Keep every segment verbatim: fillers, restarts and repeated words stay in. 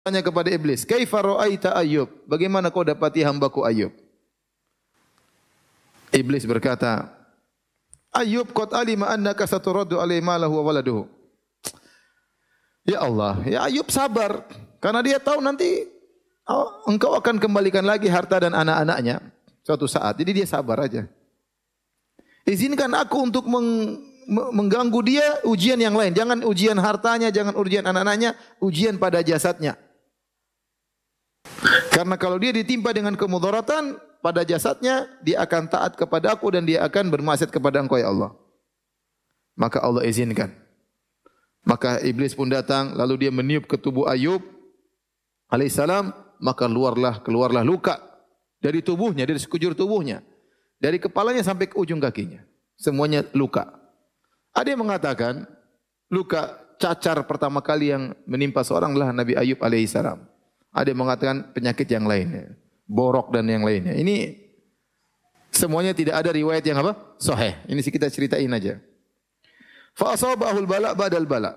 tanya kepada iblis, "Kaifa ra'aita Ayyub?" Bagaimana kau dapati hambaku Ayyub? Iblis berkata, "Ayyub qad alima annaka saturaddu alaihi malahu wa waladuhu." Ya Allah, ya Ayyub sabar karena dia tahu nanti oh, engkau akan kembalikan lagi harta dan anak-anaknya suatu saat. Jadi dia sabar aja. Izinkan aku untuk meng, mengganggu dia ujian yang lain. Jangan ujian hartanya, jangan ujian anak-anaknya, ujian pada jasadnya. Karena kalau dia ditimpa dengan kemudaratan pada jasadnya, dia akan taat kepada aku dan dia akan bermaksiat kepada Engkau ya Allah. Maka Allah izinkan. Maka iblis pun datang, lalu dia meniup ke tubuh Ayyub alaihissalam, maka keluarlah keluarlah luka dari tubuhnya, dari sekujur tubuhnya, dari kepalanya sampai ke ujung kakinya, semuanya luka. Ada yang mengatakan luka cacar pertama kali yang menimpa seorang adalah Nabi Ayyub alaihissalam. Ada yang mengatakan penyakit yang lainnya, borok dan yang lainnya. Ini semuanya tidak ada riwayat yang apa? Sahih. Ini sih kita ceritain aja. Fa asabahul bala badal bala.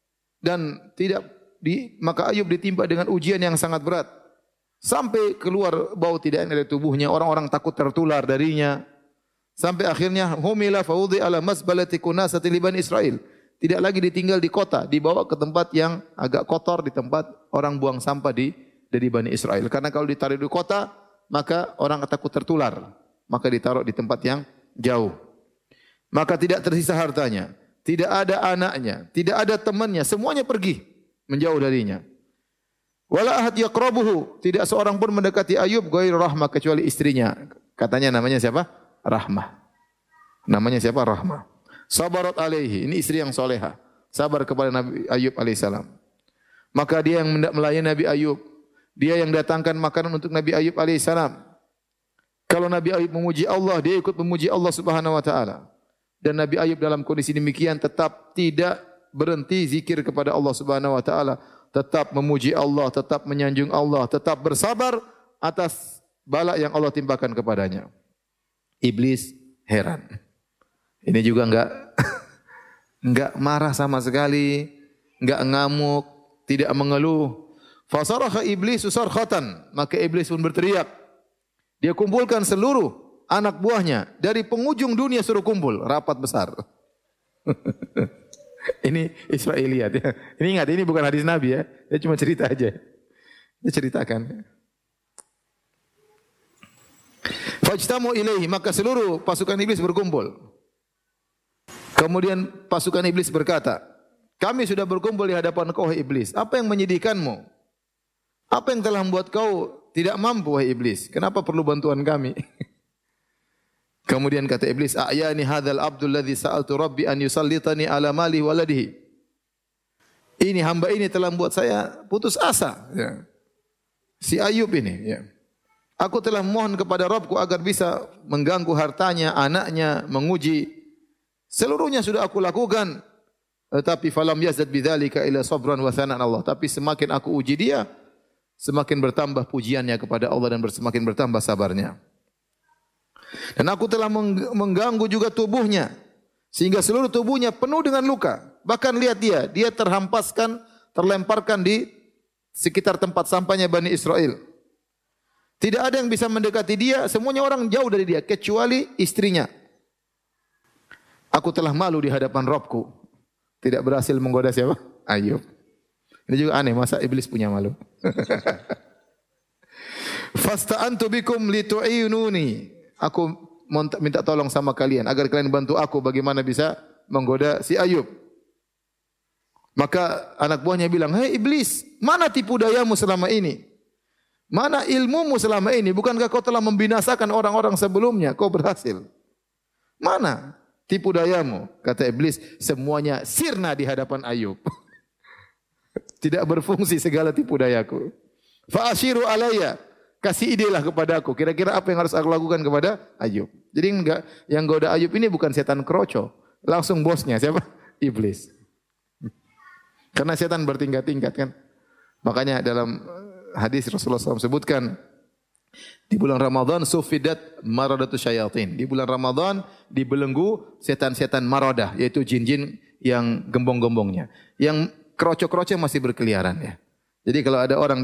Dan tidak di, maka Ayub ditimpa dengan ujian yang sangat berat. Sampai keluar bau tidak enak dari tubuhnya, orang-orang takut tertular darinya. Sampai akhirnya humila faudhi ala masbalati kunasati li bani Israil. Tidak lagi ditinggal di kota, dibawa ke tempat yang agak kotor, di tempat orang buang sampah di dari Bani Israel. Karena kalau ditaruh di kota, maka orang takut tertular. Maka ditaruh di tempat yang jauh. Maka tidak tersisa hartanya, tidak ada anaknya, tidak ada temannya, semuanya pergi menjauh darinya. Wala ahad yaqrabuhu, tidak seorang pun mendekati Ayub ghairu Rahmah kecuali istrinya. Katanya namanya siapa? Rahmah. Namanya siapa? Rahmah. Sabarat alaihi, ini istri yang soleha. Sabar kepada Nabi Ayub alaihissalam. Maka dia yang melayani Nabi Ayub. Dia yang datangkan makanan untuk Nabi Ayub alaihissalam. Kalau Nabi Ayub memuji Allah, dia ikut memuji Allah subhanahu wa ta'ala. Dan Nabi Ayub dalam kondisi demikian tetap tidak berhenti zikir kepada Allah subhanahu wa ta'ala. Tetap memuji Allah, tetap menyanjung Allah, tetap bersabar atas bala yang Allah timpakan kepadanya. Iblis heran. Ini juga enggak enggak marah sama sekali, enggak ngamuk, tidak mengeluh. Fasaraha iblis sarkhatan, maka iblis pun berteriak. Dia kumpulkan seluruh anak buahnya dari penghujung dunia suruh kumpul, rapat besar. Ini Israiliyat ya. Ini ingat, ini bukan hadis Nabi ya. Dia cuma cerita aja. Dia ceritakan. Fajtamu ilaihi, maka seluruh pasukan iblis berkumpul. Kemudian pasukan iblis berkata, kami sudah berkumpul di hadapan kau, wahai iblis. Apa yang menyedihkanmu? Apa yang telah membuat kau tidak mampu, wahai iblis? Kenapa perlu bantuan kami? Kemudian kata iblis, "A'yani hadzal abdul ladzi sa'altu rabbi an yusallitani ala mali waladihi." Ini hamba ini telah membuat saya putus asa. Ya. Si Ayub ini. Ya. Aku telah mohon kepada Rabbku agar bisa mengganggu hartanya, anaknya, menguji. Seluruhnya sudah aku lakukan. Tetapi falam yazad bidzalika ila sabran wa thanan Allah. Tapi semakin aku uji dia, semakin bertambah pujiannya kepada Allah dan semakin bertambah sabarnya. Dan aku telah mengganggu juga tubuhnya sehingga seluruh tubuhnya penuh dengan luka. Bahkan lihat dia, dia terhampaskan, terlemparkan di sekitar tempat sampahnya Bani Israel. Tidak ada yang bisa mendekati dia, semuanya orang jauh dari dia kecuali istrinya. Aku telah malu di hadapan Rabbku. Tidak berhasil menggoda siapa? Ayub. Ini juga aneh, masa iblis punya malu? Fasta'antu bikum litu'inuni. Aku minta tolong sama kalian agar kalian bantu aku bagaimana bisa menggoda si Ayub. Maka anak buahnya bilang, "Hei iblis, mana tipu dayamu selama ini? Mana ilmumu selama ini? Bukankah kau telah membinasakan orang-orang sebelumnya? Kau berhasil. Mana tipu dayamu?" Kata iblis, semuanya sirna di hadapan Ayub. Tidak berfungsi segala tipu dayaku. Fa ashiru alayya. Kasih ide lah kepada aku. Kira-kira apa yang harus aku lakukan kepada Ayub? Jadi enggak, yang goda Ayub ini bukan setan kroco. Langsung bosnya siapa? Iblis. Karena setan bertingkat-tingkat kan. Makanya dalam hadis Rasulullah shallallahu alaihi wasallam sebutkan, di bulan Ramadan sufidat maradatu syayatin. Di bulan Ramadan dibelenggu setan-setan maradah, yaitu jin-jin yang gembong-gembongnya. Yang kroco-kroco masih berkeliaran ya. Jadi kalau ada orang